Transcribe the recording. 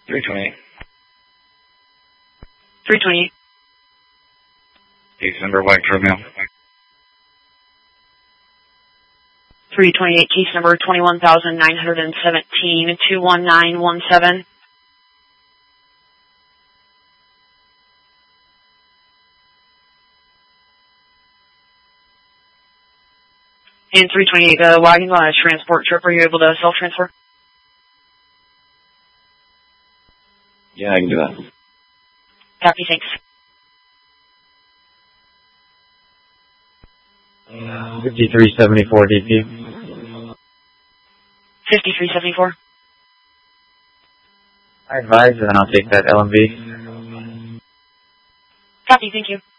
328. 328. Case number White Romeo. 328, case number 21,917, 21917. And 328, wagon on a transport trip. Are you able to self-transfer? Yeah, I can do that. Copy, thanks. 5374 DP. 5374. I advise, and then I'll take that LMV. Copy, thank you.